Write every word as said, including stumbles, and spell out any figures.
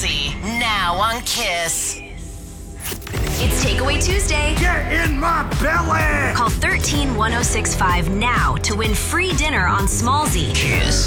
Smallzy, now on Kiss. It's Takeaway Tuesday. Get in my belly! Call one three one oh six five now to win free dinner on Smallzy. Kiss.